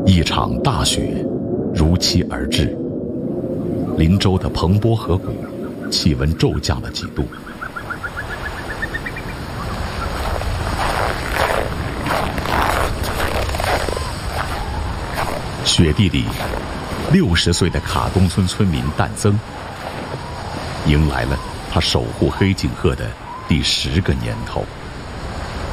一场大雪如期而至，林州的彭波河谷气温骤降了几度。雪地里，60岁的卡东村村民旦增迎来了他守护黑颈鹤的第10个年头。